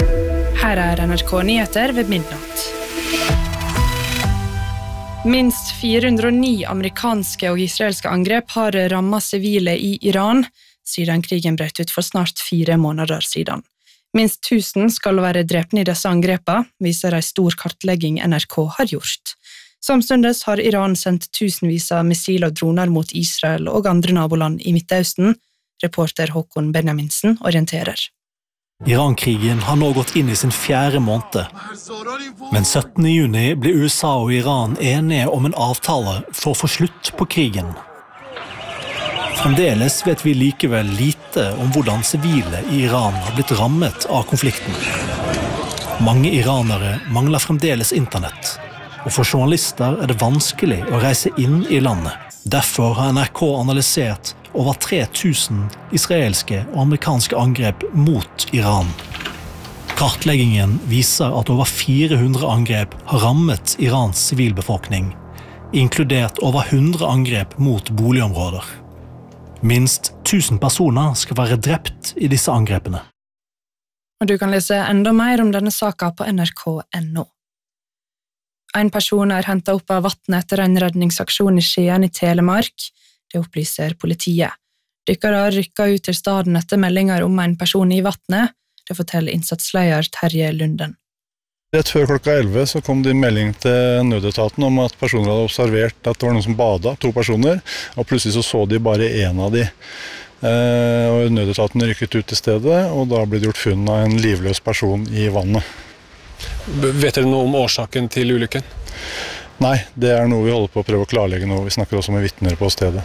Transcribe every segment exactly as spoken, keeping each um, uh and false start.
Her er N R K Nyheter ved midnatt. Minst fire hundre og ni amerikanske og israelske angrep har rammet sivile i Iran, siden krigen brøt ut for snart fire måneder siden. Minst tusen skal være drepne i disse angrepene, viser en stor kartlegging N R K har gjort. Samtidig har Iran sendt tusenvis av missil og droner mot Israel og andre naboland i Midtøsten. Reporter Håkon Benjaminsen orienterer. Iran-krigen har nå gått inn i sin fjerde måned. Men syttende juni ble U S A og Iran enige om en avtale for å få slutt på krigen. Fremdeles vet vi likevel lite om hvordan sivile i Iran har blitt rammet av konflikten. Mange iranere mangler fremdeles internett, og for journalister er det vanskelig å reise inn i landet. Derfor har N R K analysert over tre tusen israelske og amerikanske angrep mot Iran. Kartleggingen viser at over fire hundre angrep har rammet Irans sivilbefolkning, inkludert over hundre angrep mot boligområder. Minst tusen personer skal være drept i disse angrepene. Og du kan lese enda mer om denne saken på N R K punktum N O. En person er hentet opp av vattnet etter en redningsaksjon i Skien i Telemark. Det opplyser politiet. Dykkere rykket ut til staden etter meldinger om en person i vattnet. Det forteller innsatsleder Terje Lunden. Rett før klokka elleve så kom det en melding til nødetaten om at personer hadde observert at det var noen som badet, to personer, og plutselig så så de bare en av de. Og nødetaten rykket ut til stedet, og da ble det gjort funn av en livløs person i vannet. Vet dere noe om årsaken til ulykken? Nei, det er noe vi holder på å prøve å klarlegge nå. Vi snakker også med vitner på stedet.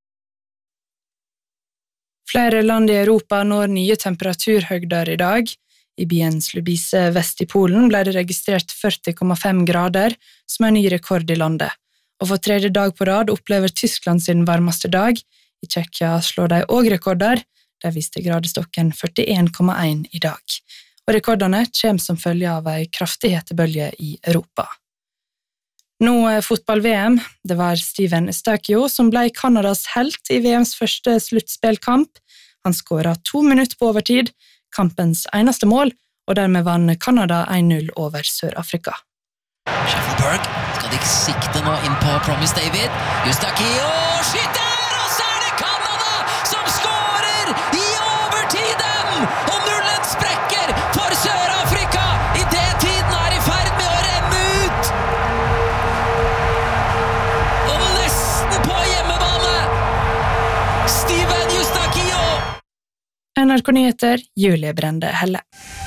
Flere land i Europa når nye temperaturhøgder i dag. I byen Slubice vest i Polen ble det registrert førti komma fem grader, som er ny rekord i landet. Og for tredje dag på rad opplever Tyskland sin varmeste dag. I Tsjekkia slår de også rekorder. Der viste gradestokken førtien komma en i dag. Og rekordene kommer som følge av en kraftig hetebølge i Europa. Nå er fotball-V M. Det var Steven Eustáquio som ble Kanadas helt i V Ms første sluttspillkamp. Han skåret to minutter på overtid, kampens eneste mål, og dermed vann Kanada en null over Sør-Afrika. Schaffelberg skal de sikte nå inn på Promise David. Eustáquio skyter, og så er det Kanada som skårer i overtiden! Og nullen sprekker for Sør-Afrika i det tiden er i ferd med å renne ut! Og nesten på hjemmebane! Steven Eustáquio! N R K Nyheter, Julie Brende Helle.